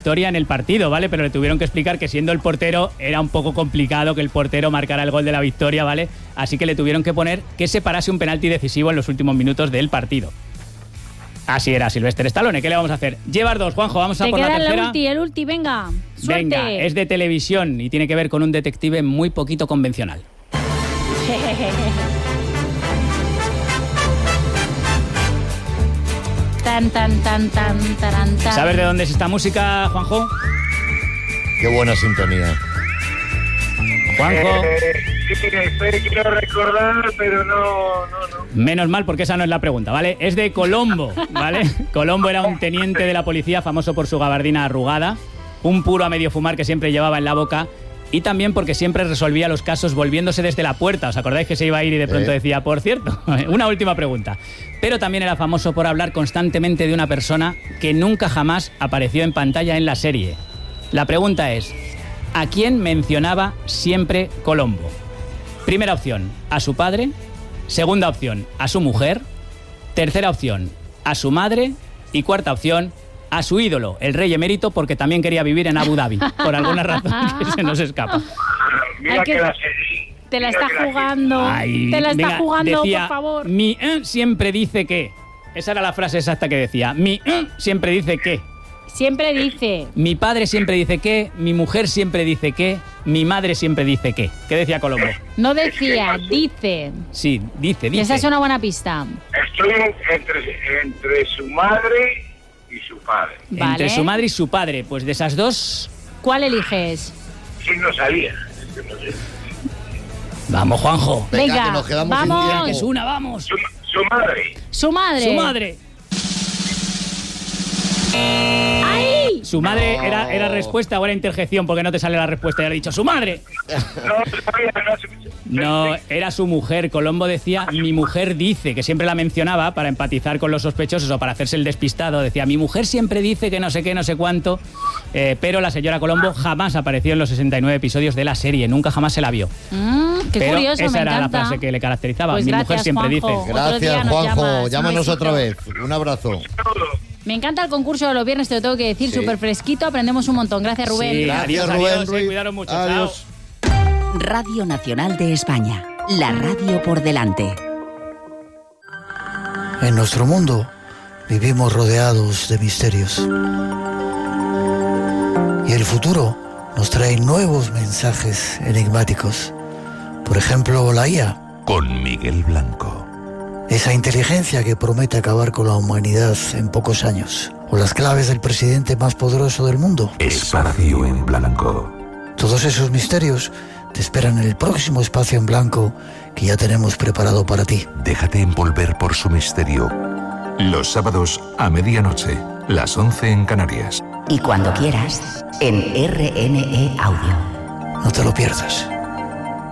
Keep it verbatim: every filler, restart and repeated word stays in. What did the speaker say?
victoria en el partido, ¿vale? Pero le tuvieron que explicar que siendo el portero era un poco complicado que el portero marcara el gol de la victoria, ¿vale? Así que le tuvieron que poner que se parase un penalti decisivo en los últimos minutos del partido. Así era Sylvester Stallone, ¿qué le vamos a hacer? Llevas dos, Juanjo, vamos a Te por la queda tercera. el ulti, el ulti, venga, suerte. Venga, es de televisión y tiene que ver con un detective muy poquito convencional. Tan, tan, tan, tan, tan, tan. ¿Sabes de dónde es esta música, Juanjo? Qué buena sintonía. Juanjo. Eh, sí, estoy, quiero recordar, pero no, no, no. Menos mal, porque esa no es la pregunta, ¿vale? Es de Colombo, ¿vale? Colombo era un teniente de la policía famoso por su gabardina arrugada, un puro a medio fumar que siempre llevaba en la boca y también porque siempre resolvía los casos volviéndose desde la puerta. ¿Os acordáis que se iba a ir y de pronto ¿Eh? decía, por cierto? Una última pregunta. Pero también era famoso por hablar constantemente de una persona que nunca jamás apareció en pantalla en la serie. La pregunta es, ¿a quién mencionaba siempre Colombo? Primera opción, a su padre. Segunda opción, a su mujer. Tercera opción, a su madre. Y cuarta opción, a su ídolo, el rey emérito, porque también quería vivir en Abu Dhabi, por alguna razón que se nos escapa. Mira que- que la Te la mira está que la- jugando. Ay, Te la está venga, jugando, decía, por favor. Mi eh, siempre dice que. Esa era la frase exacta que decía. Mi eh, siempre dice que. Siempre dice. Mi padre siempre dice que. Mi mujer siempre dice que. Mi madre siempre dice que. ¿Qué decía Colombo? No decía, dice. Sí, dice, dice. Esa es una buena pista. Estoy entre, entre su madre y su padre. Entre Vale. su madre y su padre. Pues de esas dos. ¿Cuál eliges? ¿Quién no salía? Es que no sé. Vamos, Juanjo. Venga, Venga, que nos quedamos sin vamos. tiempo. Que es una, vamos. Su, su madre. Su madre. Su madre. ¡Ay! Su madre No. era, era respuesta o era interjección porque no te sale la respuesta y ha dicho su madre. No sabía, no sé. No, era su mujer. Colombo decía, mi mujer dice, que siempre la mencionaba para empatizar con los sospechosos o para hacerse el despistado. Decía, mi mujer siempre dice que no sé qué, no sé cuánto. Eh, pero la señora Colombo jamás apareció en los sesenta y nueve episodios de la serie. Nunca jamás se la vio. Mm, qué pero curioso, esa me era encanta. la frase que le caracterizaba. Pues mi gracias, mujer siempre Juanjo. dice. Otro día Gracias, nos Juanjo. llamas. Llámanos Un otra vez. besito. Un abrazo. Me encanta el concurso de los viernes, te lo tengo que decir, Sí. súper fresquito, aprendemos un montón. Gracias, Rubén. Sí, Gracias, adiós, Rubén adiós, Ruiz. eh, cuidaros mucho. Adiós. Chao. Radio Nacional de España. La radio por delante. En nuestro mundo vivimos rodeados de misterios. Y el futuro nos trae nuevos mensajes enigmáticos. Por ejemplo, la I A. Con Miguel Blanco. Esa inteligencia que promete acabar con la humanidad en pocos años. O las claves del presidente más poderoso del mundo. Espacio en Blanco. Todos esos misterios te esperan en el próximo Espacio en Blanco que ya tenemos preparado para ti. Déjate envolver por su misterio. Los sábados a medianoche, las once en Canarias. Y cuando quieras, en R N E Audio. No te lo pierdas.